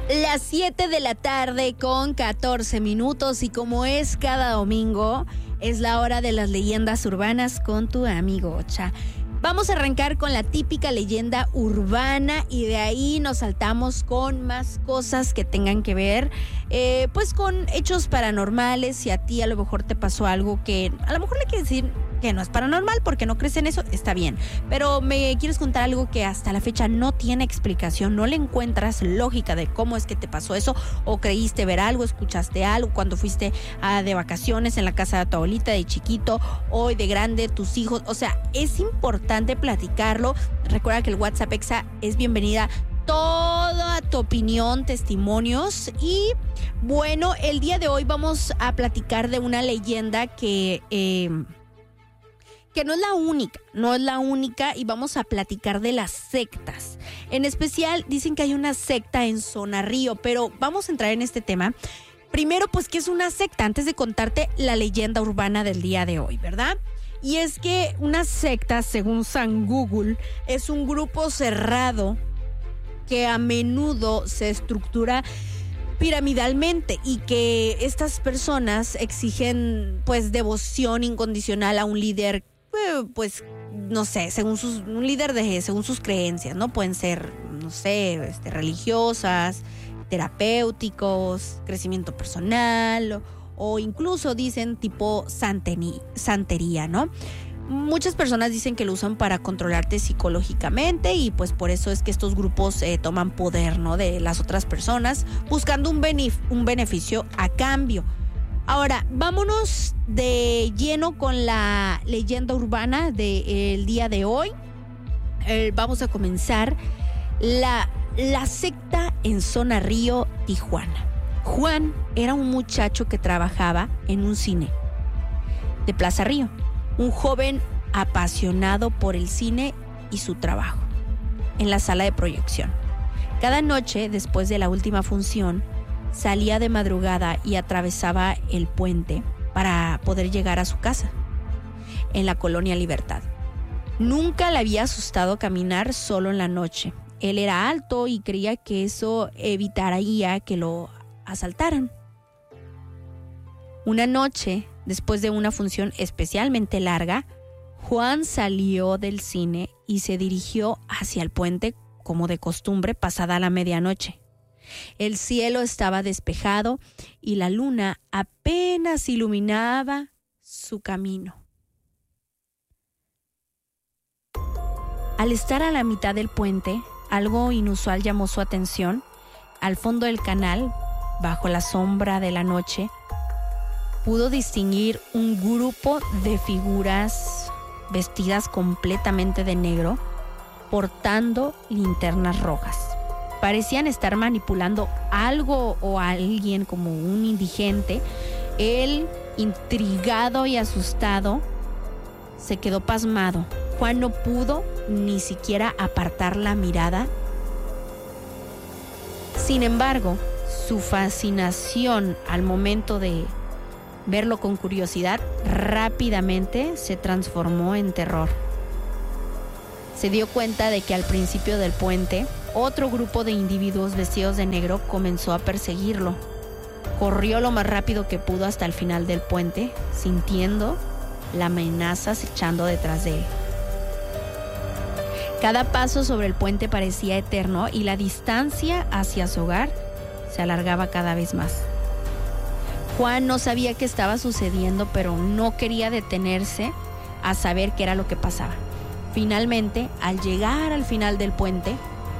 Las 7 de la tarde con 14 minutos y como es cada domingo, es la hora de las leyendas urbanas con tu amigo Ocha. Vamos a arrancar con la típica leyenda urbana y de ahí nos saltamos con más cosas que tengan que ver pues con hechos paranormales. Si a ti a lo mejor te pasó algo que a lo mejor le quieres decir que no es paranormal porque no crees en eso, está bien. Pero me quieres contar algo que hasta la fecha no tiene explicación, no le encuentras lógica de cómo es que te pasó eso, o creíste ver algo, escuchaste algo cuando fuiste de vacaciones en la casa de tu abuelita de chiquito, hoy de grande, tus hijos. O sea, es importante platicarlo. Recuerda que el WhatsApp Exa es bienvenida toda tu opinión, testimonios. Y bueno, el día de hoy vamos a platicar de una leyenda que no es la única y vamos a platicar de las sectas. En especial dicen que hay una secta en Zona Río, pero vamos a entrar en este tema. Primero, pues, ¿qué es una secta? Antes de contarte la leyenda urbana del día de hoy, ¿verdad? Y es que una secta, según San Google, es un grupo cerrado que a menudo se estructura piramidalmente y que estas personas exigen pues devoción incondicional a un líder, pues no sé, según sus creencias, ¿no? Pueden ser, no sé, religiosas, terapéuticos, crecimiento personal o incluso dicen tipo santería, ¿no? Muchas personas dicen que lo usan para controlarte psicológicamente y pues por eso es que estos grupos toman poder, ¿no?, de las otras personas buscando un beneficio a cambio. Ahora, vámonos de lleno con la leyenda urbana del día de hoy. Vamos a comenzar la secta en Zona Río, Tijuana. Juan era un muchacho que trabajaba en un cine de Plaza Río. Un joven apasionado por el cine y su trabajo en la sala de proyección. Cada noche, después de la última función, salía de madrugada y atravesaba el puente para poder llegar a su casa, en la Colonia Libertad. Nunca le había asustado caminar solo en la noche. Él era alto y creía que eso evitaría que lo asaltaran. Una noche, después de una función especialmente larga, Juan salió del cine y se dirigió hacia el puente como de costumbre pasada la medianoche. El cielo estaba despejado y la luna apenas iluminaba su camino. Al estar a la mitad del puente, algo inusual llamó su atención. Al fondo del canal, bajo la sombra de la noche, pudo distinguir un grupo de figuras vestidas completamente de negro, portando linternas rojas. Parecían estar manipulando algo o a alguien como un indigente. Él, intrigado y asustado, se quedó pasmado. Juan no pudo ni siquiera apartar la mirada. Sin embargo, su fascinación al momento de verlo con curiosidad rápidamente se transformó en terror. Se dio cuenta de que al principio del puente, otro grupo de individuos vestidos de negro comenzó a perseguirlo. Corrió lo más rápido que pudo hasta el final del puente, sintiendo la amenaza acechando detrás de él. Cada paso sobre el puente parecía eterno y la distancia hacia su hogar se alargaba cada vez más. Juan no sabía qué estaba sucediendo, pero no quería detenerse a saber qué era lo que pasaba. Finalmente, al llegar al final del puente,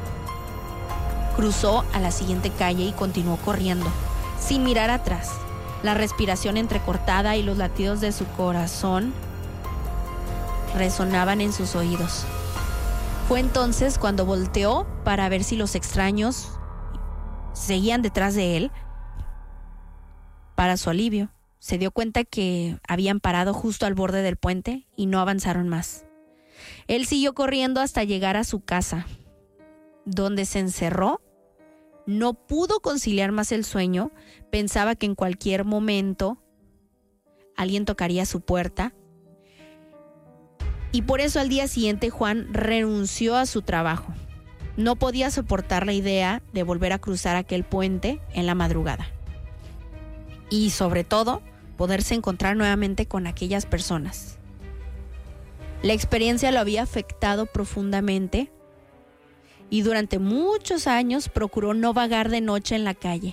cruzó a la siguiente calle y continuó corriendo, sin mirar atrás. La respiración entrecortada y los latidos de su corazón resonaban en sus oídos. Fue entonces cuando volteó para ver si los extraños seguían detrás de él. Para su alivio, se dio cuenta que habían parado justo al borde del puente y no avanzaron más. Él siguió corriendo hasta llegar a su casa, donde se encerró. No pudo conciliar más el sueño. Pensaba que en cualquier momento alguien tocaría su puerta. Y por eso al día siguiente Juan renunció a su trabajo. no podía soportar la idea de volver a cruzar aquel puente en la madrugada. Y sobre todo, poderse encontrar nuevamente con aquellas personas. La experiencia lo había afectado profundamente y durante muchos años procuró no vagar de noche en la calle.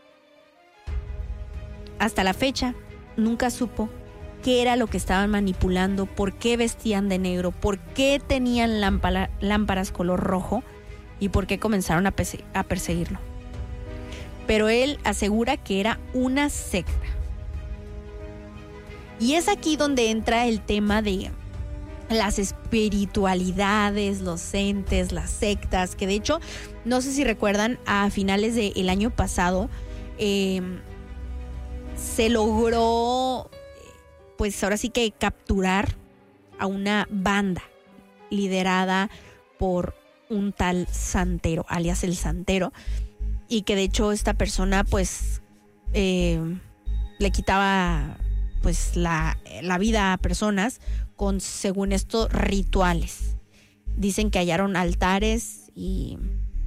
Hasta la fecha, nunca supo qué era lo que estaban manipulando, por qué vestían de negro, por qué tenían lámparas color rojo y por qué comenzaron a perseguirlo. Pero él asegura que era una secta. Y es aquí donde entra el tema de las espiritualidades, los entes, las sectas, que de hecho, no sé si recuerdan, a finales del año pasado se logró, pues ahora sí que capturar a una banda liderada por un tal Santero, alias el Santero, y que de hecho esta persona pues le quitaba pues la vida a personas con, según esto, rituales. Dicen que hallaron altares y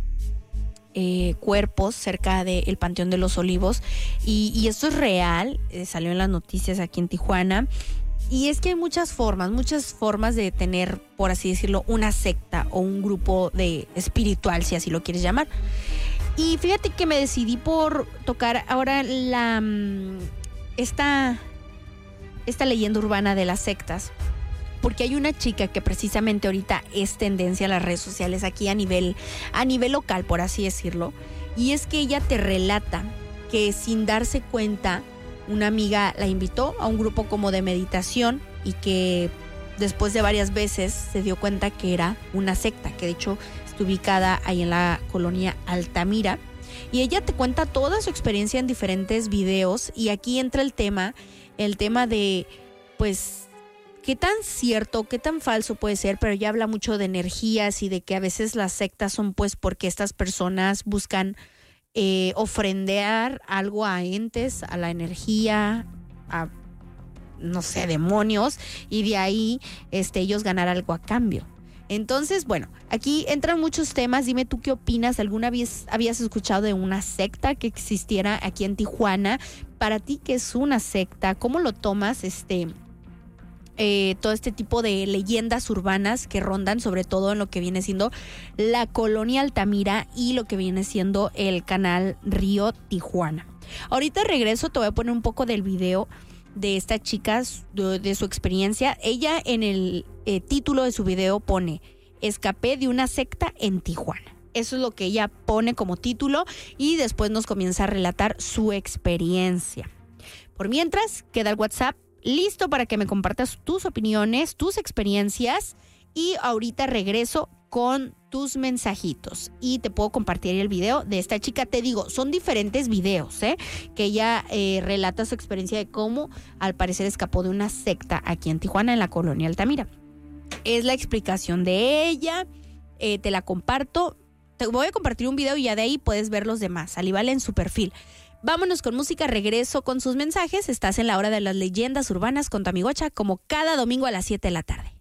cuerpos cerca del Panteón de los Olivos y esto es real, salió en las noticias aquí en Tijuana. Y es que hay muchas formas de tener, por así decirlo, una secta o un grupo de espiritual, si así lo quieres llamar. Y fíjate que me decidí por tocar ahora esta leyenda urbana de las sectas, porque hay una chica que precisamente ahorita es tendencia en las redes sociales aquí a nivel local, por así decirlo, y es que ella te relata que sin darse cuenta una amiga la invitó a un grupo como de meditación y que después de varias veces se dio cuenta que era una secta, que de hecho está ubicada ahí en la colonia Altamira, y ella te cuenta toda su experiencia en diferentes videos. Y aquí entra el tema de pues qué tan cierto, qué tan falso puede ser, pero ella habla mucho de energías y de que a veces las sectas son pues porque estas personas buscan ofrendar algo a entes, a la energía, a no sé, demonios, y de ahí ellos ganar algo a cambio. Entonces, bueno, aquí entran muchos temas. Dime tú qué opinas. ¿Alguna vez habías escuchado de una secta que existiera aquí en Tijuana? Para ti, ¿qué es una secta? ¿Cómo lo tomas todo este tipo de leyendas urbanas que rondan sobre todo en lo que viene siendo la colonia Altamira y lo que viene siendo el canal Río Tijuana? Ahorita regreso, te voy a poner un poco del video de esta chica, de su experiencia. Ella en el título de su video pone: escapé de una secta en Tijuana. Eso es lo que ella pone como título y después nos comienza a relatar su experiencia. Por mientras, queda el WhatsApp listo para que me compartas tus opiniones, tus experiencias, y ahorita regreso con tus mensajitos y te puedo compartir el video de esta chica. Te digo, son diferentes videos, que ella relata su experiencia de cómo al parecer escapó de una secta aquí en Tijuana, en la colonia Altamira. Es la explicación de ella, te la comparto. Te voy a compartir un video y ya de ahí puedes ver los demás, al igual en su perfil. Vámonos con música, regreso con sus mensajes. Estás en la hora de las leyendas urbanas con tu amigocha, como cada domingo a las 7 de la tarde.